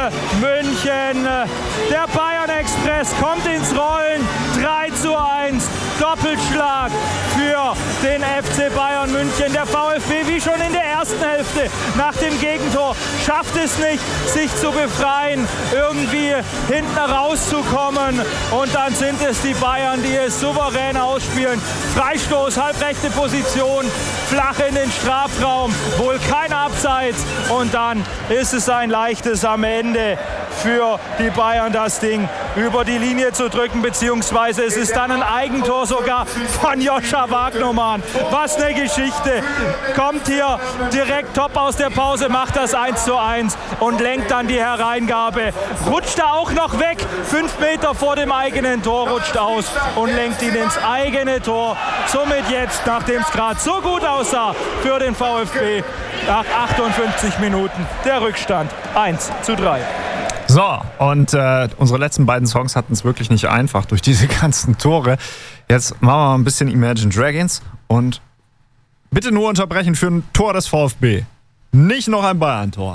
München. Der Bayern Express kommt ins Rollen. 3:1. Doppelschlag für den FC Bayern München. Der VfB, wie schon in der ersten Hälfte nach dem Gegentor, schafft es nicht, sich zu befreien, irgendwie hinten rauszukommen. Und dann sind es die Bayern, die es souverän ausspielen. Freistoß, halbrechte Position, flach in den Strafraum, wohl kein Abseits. Und dann ist es ein leichtes am Ende für die Bayern, das Ding über die Linie zu drücken, beziehungsweise es ist dann ein Eigentor sogar von Joscha Wagnermann. Was eine Geschichte. Kommt hier direkt top aus der Pause, macht das 1:1 und lenkt dann die Hereingabe. Rutscht da auch noch weg, 5 Meter vor dem eigenen Tor, rutscht aus und lenkt ihn ins eigene Tor. Somit jetzt, nachdem es gerade so gut aussah für den VfB, nach 58 Minuten der Rückstand 1:3. So, und unsere letzten beiden Songs hatten es wirklich nicht einfach durch diese ganzen Tore. Jetzt machen wir mal ein bisschen Imagine Dragons und bitte nur unterbrechen für ein Tor des VfB. Nicht noch ein Bayern-Tor.